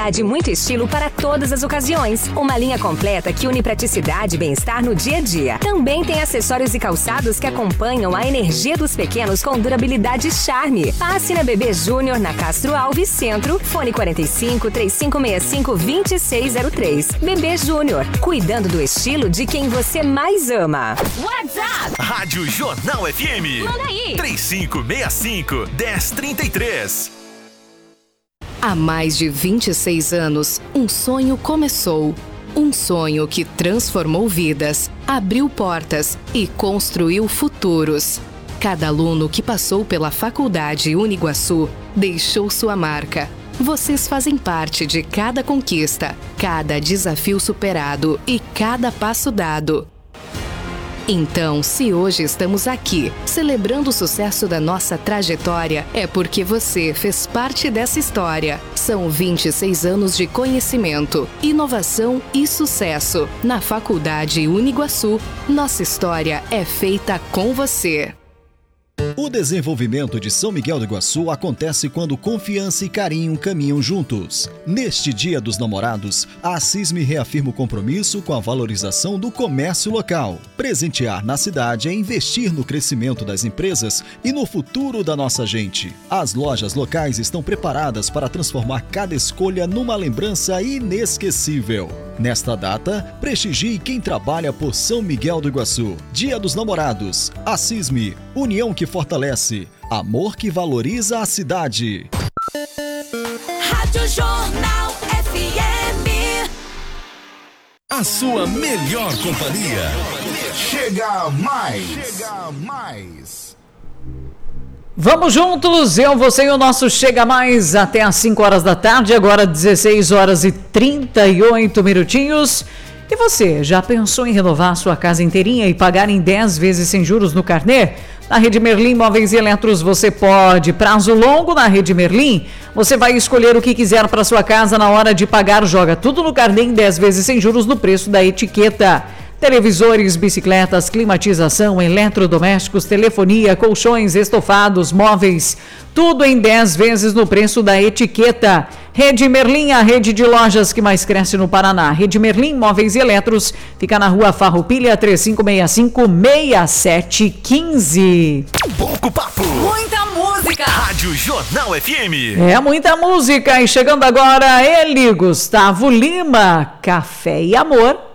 qualidade e muito estilo para todas as ocasiões. Uma linha completa que une praticidade e bem-estar no dia a dia. Também tem acessórios e calçados que acompanham a energia dos pequenos com durabilidade e charme. Passe na Bebê Júnior, na Castro Alves Centro, fone 45-3565-2603. Bebê Júnior, cuidando do estilo de quem você mais ama. WhatsApp! Rádio Jornal FM. Manda aí! 3565-1033. Há mais de 26 anos, um sonho começou. Um sonho que transformou vidas, abriu portas e construiu futuros. Cada aluno que passou pela Faculdade Uniguaçu deixou sua marca. Vocês fazem parte de cada conquista, cada desafio superado e cada passo dado. Então, se hoje estamos aqui, celebrando o sucesso da nossa trajetória, é porque você fez parte dessa história. São 26 anos de conhecimento, inovação e sucesso. Na Faculdade Uniguaçu, nossa história é feita com você. O desenvolvimento de São Miguel do Iguaçu acontece quando confiança e carinho caminham juntos. Neste Dia dos Namorados, a CISME reafirma o compromisso com a valorização do comércio local. Presentear na cidade é investir no crescimento das empresas e no futuro da nossa gente. As lojas locais estão preparadas para transformar cada escolha numa lembrança inesquecível. Nesta data, prestigie quem trabalha por São Miguel do Iguaçu. Dia dos Namorados. A CISME, união que fortalece, amor que valoriza a cidade. Rádio Jornal FM. A sua melhor companhia. Chega mais. Vamos juntos, eu, você e o nosso Chega Mais até às 5 horas da tarde, agora 16 horas e 38 minutinhos. E você, já pensou em renovar a sua casa inteirinha e pagar em 10 vezes sem juros no carnê? Na Rede Merlin Móveis e Eletros você pode. Prazo longo na Rede Merlin. Você vai escolher o que quiser para sua casa na hora de pagar. Joga tudo no carnê em 10 vezes sem juros no preço da etiqueta. Televisores, bicicletas, climatização, eletrodomésticos, telefonia, colchões, estofados, móveis, tudo em 10 vezes no preço da etiqueta. Rede Merlin, a rede de lojas que mais cresce no Paraná. Rede Merlin Móveis e Eletros, fica na Rua Farroupilha, 3565-6715. Pouco papo. Muita música. Rádio Jornal FM. É muita música e chegando agora ele, Gustavo Lima, Café e Amor.